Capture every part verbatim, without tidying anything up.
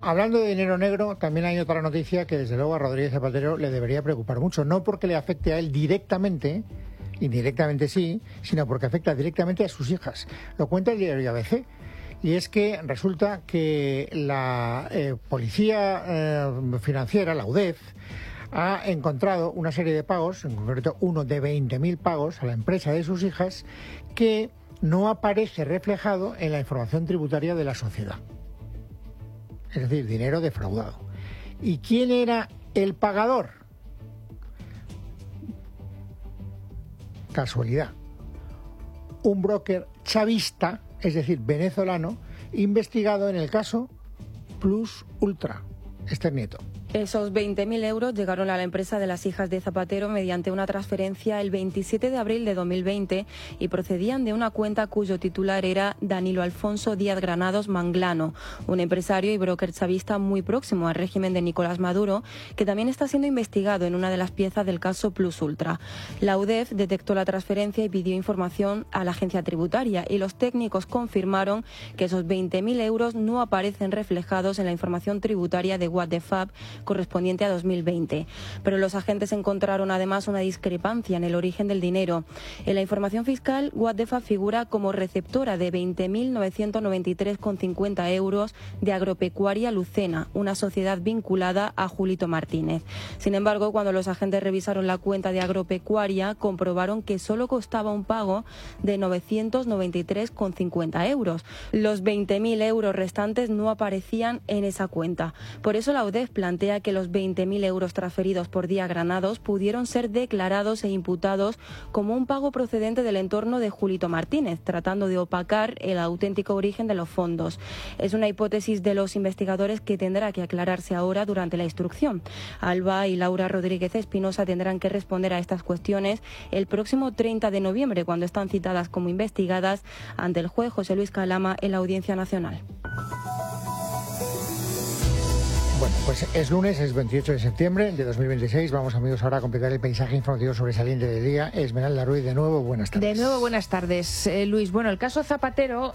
hablando de dinero negro, también hay otra noticia que desde luego a Rodríguez Zapatero le debería preocupar mucho, no porque le afecte a él directamente, indirectamente sí, sino porque afecta directamente a sus hijas. Lo cuenta el diario A B C. Y es que resulta que la eh, policía eh, financiera, la U D E F, ha encontrado una serie de pagos, en concreto uno de veinte mil pagos a la empresa de sus hijas, que no aparece reflejado en la información tributaria de la sociedad. Es decir, dinero defraudado. ¿Y quién era el pagador? Casualidad. Un broker chavista, es decir, venezolano, investigado en el caso Plus Ultra. Esther Nieto. Esos veinte mil euros llegaron a la empresa de las hijas de Zapatero mediante una transferencia el veintisiete de abril de dos mil veinte y procedían de una cuenta cuyo titular era Danilo Alfonso Díaz Granados Manglano, un empresario y broker chavista muy próximo al régimen de Nicolás Maduro, que también está siendo investigado en una de las piezas del caso Plus Ultra. La U D E F detectó la transferencia y pidió información a la agencia tributaria y los técnicos confirmaron que esos veinte mil euros no aparecen reflejados en la información tributaria de What the Fab correspondiente a dos mil veinte. Pero los agentes encontraron además una discrepancia en el origen del dinero. En la información fiscal, What the Fab figura como receptora de veinte mil novecientos noventa y tres coma cincuenta euros de Agropecuaria Lucena, una sociedad vinculada a Julito Martínez. Sin embargo, cuando los agentes revisaron la cuenta de Agropecuaria, comprobaron que solo costaba un pago de novecientos noventa y tres coma cincuenta euros. Los veinte mil euros restantes no aparecían en esa cuenta. Por eso la U D E F plantea que los veinte mil euros transferidos por Díaz Granados pudieron ser declarados e imputados como un pago procedente del entorno de Julito Martínez, tratando de opacar el auténtico origen de los fondos. Es una hipótesis de los investigadores que tendrá que aclararse ahora durante la instrucción. Alba y Laura Rodríguez Espinosa tendrán que responder a estas cuestiones el próximo treinta de noviembre, cuando están citadas como investigadas ante el juez José Luis Calama en la Audiencia Nacional. Bueno, pues es lunes, es veintiocho de septiembre de dos mil veintiséis. Vamos, amigos, ahora a completar el paisaje informativo sobresaliente del día. Esmeralda Ruiz, de nuevo, buenas tardes. De nuevo, buenas tardes, eh, Luis. Bueno, el caso Zapatero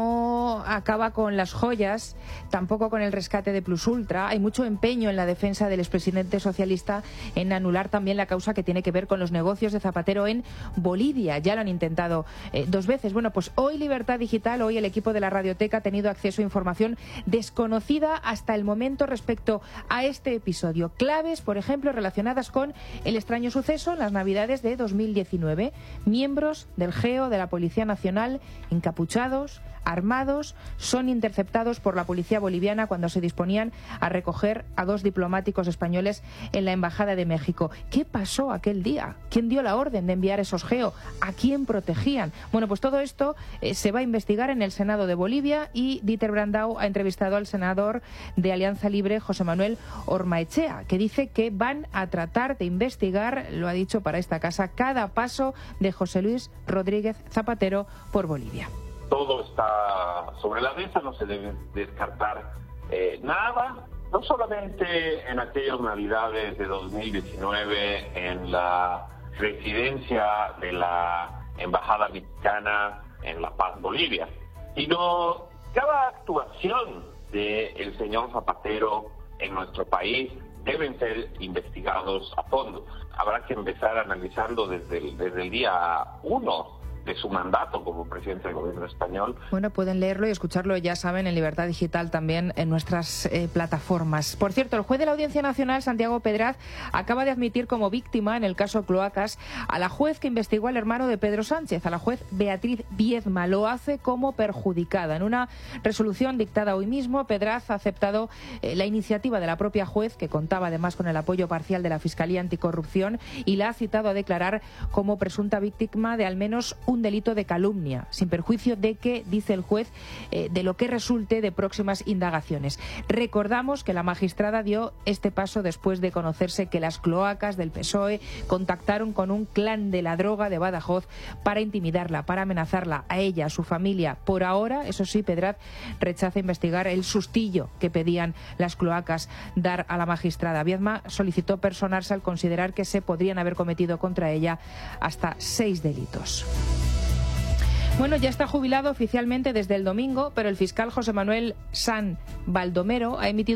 no acaba con las joyas, tampoco con el rescate de Plus Ultra. Hay mucho empeño en la defensa del expresidente socialista en anular también la causa que tiene que ver con los negocios de Zapatero en Bolivia. Ya lo han intentado eh, dos veces. Bueno, pues hoy Libertad Digital, hoy el equipo de la Radioteca ha tenido acceso a información desconocida hasta el momento respecto Respecto a este episodio, claves, por ejemplo, relacionadas con el extraño suceso en las Navidades de dos mil diecinueve. Miembros del GEO, de la Policía Nacional, encapuchados, armados, son interceptados por la policía boliviana cuando se disponían a recoger a dos diplomáticos españoles en la Embajada de México. ¿Qué pasó aquel día? ¿Quién dio la orden de enviar esos GEO? ¿A quién protegían? Bueno, pues todo esto eh, se va a investigar en el Senado de Bolivia y Dieter Brandau ha entrevistado al senador de Alianza Libre, José Manuel Ormaechea, que dice que van a tratar de investigar, lo ha dicho para esta casa, cada paso de José Luis Rodríguez Zapatero por Bolivia. Todo está sobre la mesa, no se debe descartar eh, nada, no solamente en aquellas Navidades de dos mil diecinueve en la residencia de la Embajada Mexicana en La Paz, Bolivia, sino cada actuación del señor Zapatero en nuestro país deben ser investigados a fondo. Habrá que empezar a analizarlo desde el, desde el día uno de su mandato como presidente del gobierno español. Bueno, pueden leerlo y escucharlo, ya saben, en Libertad Digital, también en nuestras eh, plataformas. Por cierto, el juez de la Audiencia Nacional, Santiago Pedraz, acaba de admitir como víctima en el caso Cloacas a la juez que investigó al hermano de Pedro Sánchez, a la juez Beatriz Viedma. Lo hace como perjudicada. En una resolución dictada hoy mismo, Pedraz ha aceptado eh, la iniciativa de la propia juez, que contaba además con el apoyo parcial de la Fiscalía Anticorrupción, y la ha citado a declarar como presunta víctima de al menos un delito de calumnia, sin perjuicio de que, dice el juez, eh, de lo que resulte de próximas indagaciones. Recordamos que la magistrada dio este paso después de conocerse que las cloacas del P S O E contactaron con un clan de la droga de Badajoz para intimidarla, para amenazarla a ella, a su familia. Por ahora, eso sí, Pedraz rechaza investigar el sustillo que pedían las cloacas dar a la magistrada. Viedma solicitó personarse al considerar que se podrían haber cometido contra ella hasta seis delitos. Bueno, ya está jubilado oficialmente desde el domingo, pero el fiscal José Manuel San Baldomero ha emitido